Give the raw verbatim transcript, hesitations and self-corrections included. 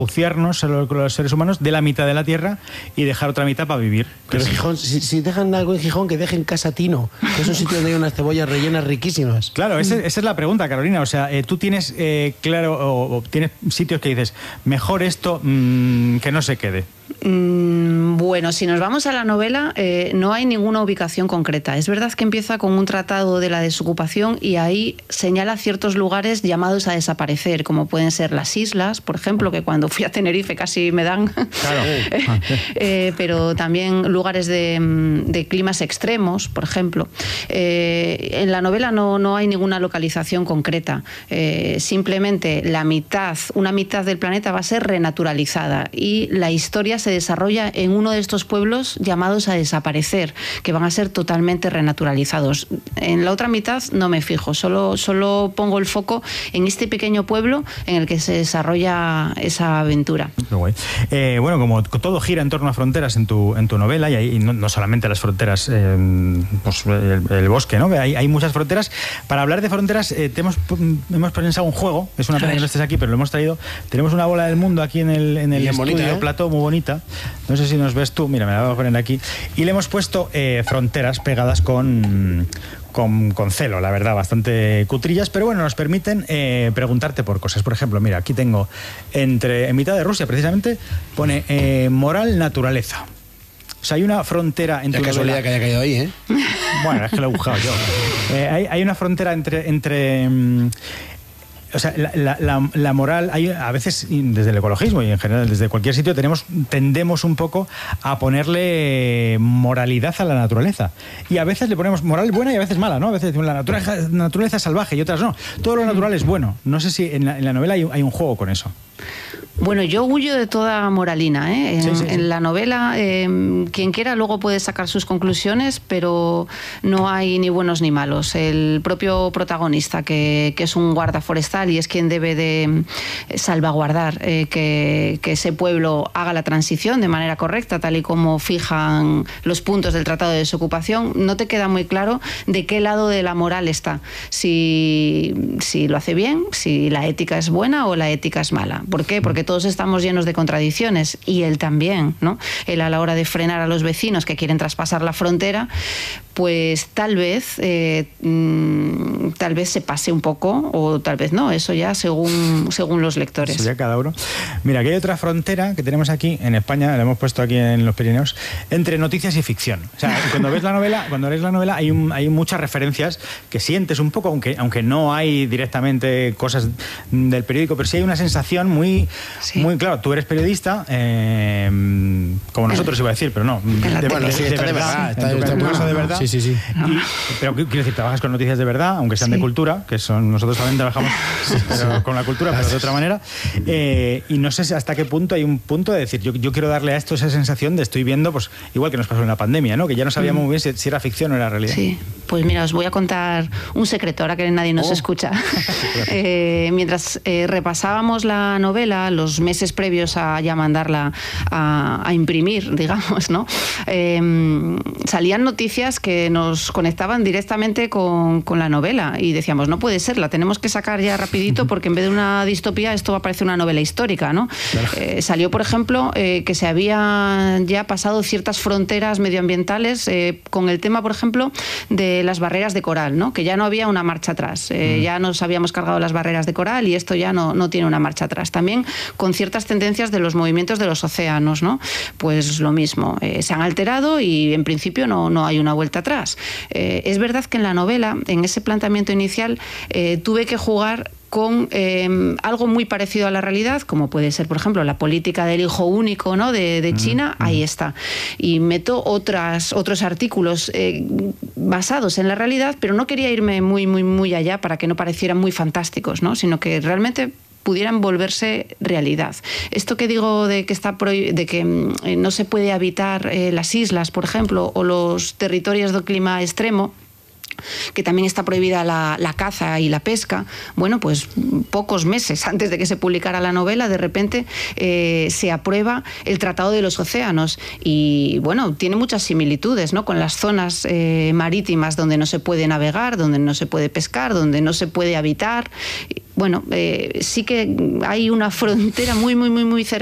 desahuciarnos los seres humanos de la mitad de la tierra y dejar otra mitad para vivir. Pero Gijón, si, si dejan algo en Gijón, que dejen Casa Tino, que es un sitio donde hay unas cebollas rellenas riquísimas. Claro, ese, esa es la pregunta, Carolina. O sea, eh, tú tienes, eh, claro, o, o tienes sitios que dices, mejor esto mmm, que no se quede. Mm, bueno, si nos vamos a la novela, eh, no hay ninguna ubicación concreta. Es verdad que empieza con un tratado de la desocupación y ahí señala ciertos lugares llamados a desaparecer, como pueden ser las islas, por ejemplo, que cuando fui a Tenerife casi me dan. Claro. eh, pero también lugares de, de climas extremos, por ejemplo. Eh, en la novela no, no hay ninguna localización concreta. Eh, simplemente la mitad, una mitad del planeta va a ser renaturalizada y la historia se desarrolla en uno de estos pueblos llamados a desaparecer, que van a ser totalmente renaturalizados. En la otra mitad no me fijo, solo, solo pongo el foco en este pequeño pueblo en el que se desarrolla esa aventura. Qué guay. Eh, bueno, como todo gira en torno a fronteras en tu, en tu novela, y, hay, y no, no solamente las fronteras, eh, pues el, el bosque, ¿no? Hay, hay muchas fronteras. Para hablar de fronteras, eh, te hemos, hemos pensado un juego, es una pena que no estés aquí, pero lo hemos traído. Tenemos una bola del mundo aquí en el, en el estudio, bonita, ¿eh? Plató, muy bonita. No sé si nos ves tú, mira, me la voy a poner aquí. Y le hemos puesto eh, fronteras pegadas con... Con, con celo, la verdad, bastante cutrillas, pero bueno, nos permiten eh, preguntarte por cosas. Por ejemplo, mira, aquí tengo, entre en mitad de Rusia, precisamente, pone eh, moral, naturaleza. O sea, hay una frontera entre... Qué casualidad que haya caído ahí, ¿eh? Bueno, es que lo he buscado yo. Eh, hay, hay una frontera entre... entre um, O sea, la, la, la, la moral, hay, a veces desde el ecologismo y en general desde cualquier sitio tenemos, tendemos un poco a ponerle moralidad a la naturaleza. Y a veces le ponemos moral buena y a veces mala, ¿no? A veces decimos la naturaleza, naturaleza es salvaje y otras no. Todo lo natural es bueno. No sé si en la, en la novela hay, hay un juego con eso. Bueno, yo huyo de toda moralina, ¿eh? En, sí, sí, sí. en la novela, eh, quien quiera luego puede sacar sus conclusiones, pero no hay ni buenos ni malos. El propio protagonista, que, que es un guarda forestal y es quien debe de salvaguardar eh, que, que ese pueblo haga la transición de manera correcta, tal y como fijan los puntos del Tratado de Desocupación, no te queda muy claro de qué lado de la moral está. Si, si lo hace bien, si la ética es buena o la ética es mala. ¿Por qué? Porque todos estamos llenos de contradicciones y él también, ¿no? Él a la hora de frenar a los vecinos que quieren traspasar la frontera, pues tal vez eh, mmm, tal vez se pase un poco o tal vez no, eso ya según, según los lectores. Sería cada uno. Mira, aquí hay otra frontera que tenemos aquí en España, la hemos puesto aquí en los Pirineos, entre noticias y ficción. O sea, cuando ves la novela, cuando lees la novela hay, un, hay muchas referencias que sientes un poco, aunque, aunque no hay directamente cosas del periódico, pero sí hay una sensación muy, sí. muy claro, tú eres periodista, eh, como nosotros iba a decir, pero no, de, de, bueno, de, sí, de, de verdad, verdad, en tu, en tu caso de verdad. Sí, sí, sí. Y, pero quiero decir, trabajas con noticias de verdad, aunque sean sí. de cultura, que son nosotros también trabajamos sí, pero, sí. con la cultura, pero de otra manera. Eh, y no sé hasta qué punto hay un punto de decir, yo, yo quiero darle a esto esa sensación de estoy viendo, pues igual que nos pasó en la pandemia, ¿no? Que ya no sabíamos mm. muy bien si, si era ficción o era realidad. Sí, pues mira, os voy a contar un secreto, ahora que nadie nos oh. escucha. eh, mientras eh, repasábamos la novela, los meses previos a ya mandarla a, a imprimir, digamos, ¿no? Eh, salían noticias que nos conectaban directamente con, con la novela y decíamos, no puede ser, la tenemos que sacar ya rapidito porque en vez de una distopía esto va a parecer una novela histórica, ¿no? Claro. Eh, salió, por ejemplo, eh, que se habían ya pasado ciertas fronteras medioambientales eh, con el tema, por ejemplo, de las barreras de coral, ¿no? Que ya no había una marcha atrás, eh, mm. ya nos habíamos cargado las barreras de coral y esto ya no, no tiene una marcha atrás. También con ciertas tendencias de los movimientos de los océanos, ¿no? Pues lo mismo, eh, se han alterado y en principio no, no hay una vuelta atrás. Eh, es verdad que en la novela, en ese planteamiento inicial, eh, tuve que jugar con eh, algo muy parecido a la realidad, como puede ser, por ejemplo, la política del hijo único, ¿no? de, de China, mm, mm. ahí está. Y meto otras, otros artículos eh, basados en la realidad, pero no quería irme muy, muy, muy allá para que no parecieran muy fantásticos, ¿no? Sino que realmente pudieran volverse realidad. Esto que digo de que está de que eh, no se puede habitar eh, las islas, por ejemplo, o los territorios de clima extremo, que también está prohibida la, la caza y la pesca, bueno, pues pocos meses antes de que se publicara la novela, de repente eh, se aprueba el Tratado de los Océanos y, bueno, tiene muchas similitudes, ¿no? Con las zonas eh, marítimas donde no se puede navegar, donde no se puede pescar, donde no se puede habitar. bueno, eh, sí que hay una frontera muy, muy, muy, muy cercana